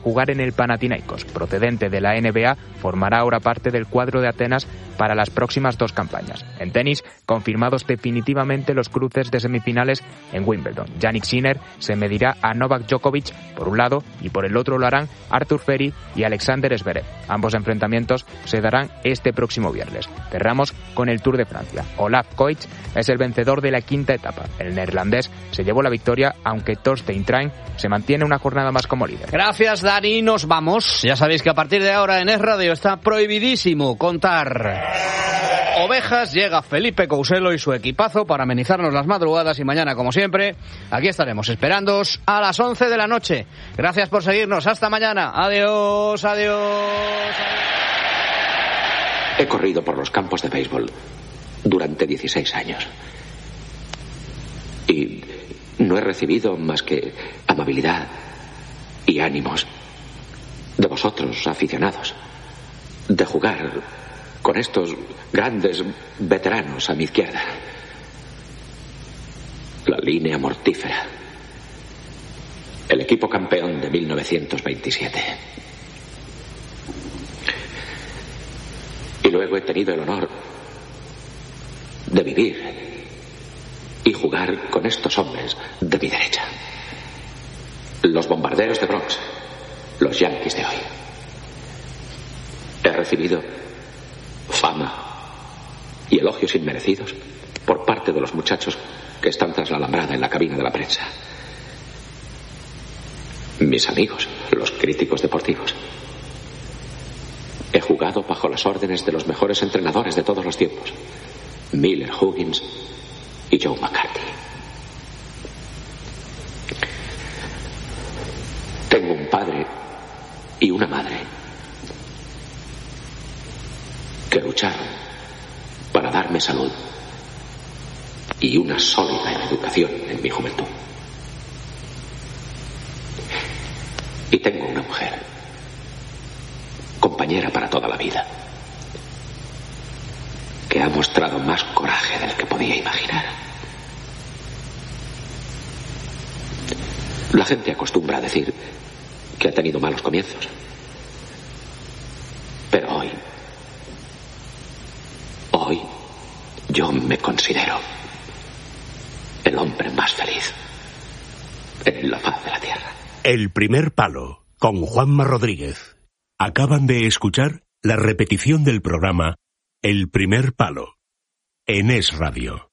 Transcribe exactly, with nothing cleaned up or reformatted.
jugar en el Panathinaikos, procedente de la N B A, formará ahora parte del cuadro de Atenas para las próximas dos campañas. En tenis, confirmados definitivamente los cruces de semifinales en Wimbledon. Jannik Sinner se medirá a Novak Djokovic por un lado y por el otro lo harán Arthur Ferry y Alexander Zverev. Ambos enfrentamientos se darán este próximo viernes. Cerramos con el Tour de Francia. Olaf Koich es el vencedor de la quinta etapa. El neerlandés se llevó la victoria, aunque Torstein Train se mantiene una jornada más como líder. Gracias, Dani. Nos vamos. Ya sabéis que a partir de ahora en Es Radio está prohibidísimo contar ovejas. Llega Felipe Couselo y su equipazo para amenizarnos las madrugadas y mañana, como siempre, aquí estaremos esperándoos a las once de la noche. Gracias por seguirnos. Hasta mañana. Adiós, adiós. He corrido por los campos de béisbol durante dieciséis años. Y no he recibido más que amabilidad y ánimos de vosotros, aficionados, de jugar con estos grandes veteranos a mi izquierda. La línea mortífera. El equipo campeón de mil novecientos veintisiete. Y luego he tenido el honor de vivir y jugar con estos hombres de mi derecha. Los bombarderos de Bronx, los Yankees de hoy. He recibido fama y elogios inmerecidos por parte de los muchachos que están tras la alambrada en la cabina de la prensa. Mis amigos, los críticos deportivos. He jugado bajo las órdenes de los mejores entrenadores de todos los tiempos, Miller Huggins y Joe McCarthy. Tengo un padre y una madre que lucharon para darme salud y una sólida educación en mi juventud. Y tengo una mujer, compañera para toda la vida, que ha mostrado más coraje del que podía imaginar. La gente acostumbra a decir que ha tenido malos comienzos. Pero hoy, hoy, yo me considero el hombre más feliz en la faz de la tierra. El primer palo, con Juanma Rodríguez. Acaban de escuchar la repetición del programa El primer palo, en Es Radio.